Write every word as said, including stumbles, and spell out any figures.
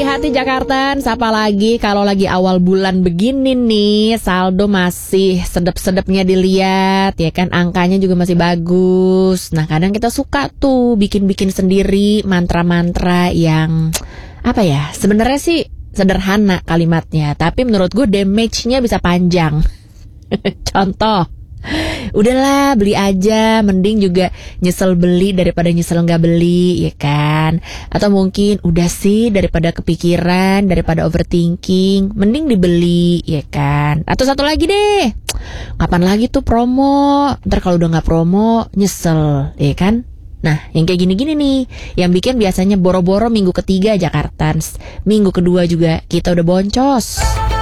hati-hati Jakarta, siapa lagi kalau lagi awal bulan begini nih, saldo masih sedep-sedepnya dilihat, ya kan, angkanya juga masih bagus. Nah kadang kita suka tuh bikin-bikin sendiri mantra-mantra yang apa ya, sebenarnya sih sederhana kalimatnya, tapi menurut gue damage-nya bisa panjang. Contoh, udahlah beli aja, mending juga nyesel beli daripada nyesel nggak beli, ya kan? Atau mungkin udah sih daripada kepikiran, daripada overthinking, mending dibeli, ya kan? Atau satu lagi deh, kapan lagi tuh promo? Ntar kalau udah nggak promo nyesel, ya kan? Nah, yang kayak gini-gini nih, yang bikin biasanya boro-boro minggu ketiga Jakartans, minggu kedua juga kita udah boncos.